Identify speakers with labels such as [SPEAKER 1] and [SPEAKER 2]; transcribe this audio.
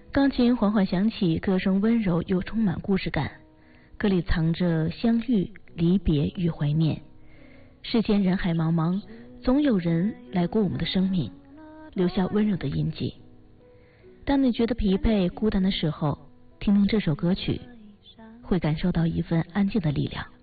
[SPEAKER 1] 钢琴缓缓响起，歌声温柔又充满故事感。歌里藏着相遇、离别与怀念。世间人海茫茫，总有人来过我们的生命，留下温柔的印记。当你觉得疲惫、孤单的时候，听听这首歌曲，会感受到一份安静的力量。